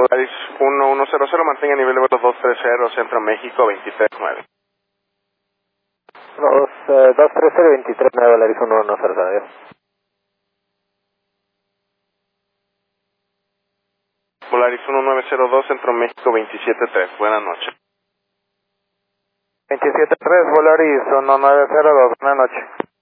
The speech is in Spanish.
Volaris 1100, mantenga nivel de vuelo 230, Centro México 239. 230, 239, Volaris 1100, adiós. Volaris 1902, Centro México 273, buenas noches. 273, Volaris 1902, buenas noches.